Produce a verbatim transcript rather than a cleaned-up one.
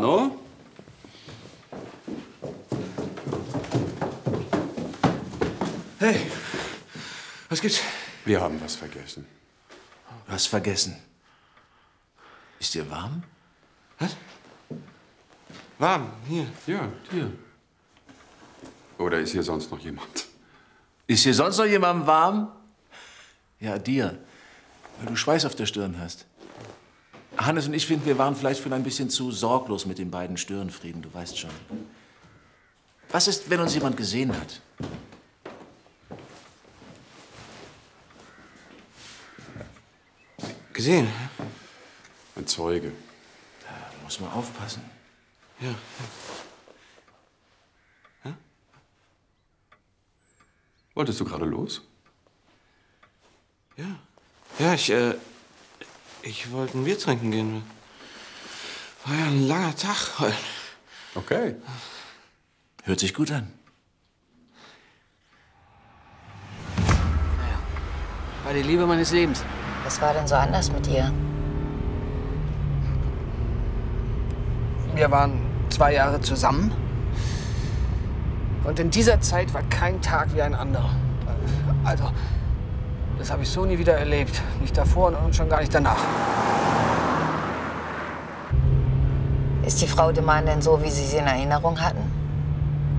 Arno? Hey, was gibt's? Wir haben was vergessen. Was vergessen? Ist dir warm? Was? Warm, hier. Ja, hier. Oder ist hier sonst noch jemand? Ist hier sonst noch jemandem warm? Ja, dir. Weil du Schweiß auf der Stirn hast. Hannes und ich finden, wir waren vielleicht schon ein bisschen zu sorglos mit den beiden Störenfrieden, du weißt schon. Was ist, wenn uns jemand gesehen hat? Gesehen? Ein Zeuge. Da muss man aufpassen. Ja. ja. ja? Wolltest du gerade los? Ja. Ja, ich, äh, ich wollte ein Bier trinken gehen. War ja ein langer Tag heute. Okay. Hört sich gut an. Naja, war die Liebe meines Lebens. Was war denn so anders mit ihr? Wir waren zwei Jahre zusammen. Und in dieser Zeit war kein Tag wie ein anderer. Also, das habe ich so nie wieder erlebt. Nicht davor und schon gar nicht danach. Ist die Frau dem Mann denn so, wie Sie sie in Erinnerung hatten?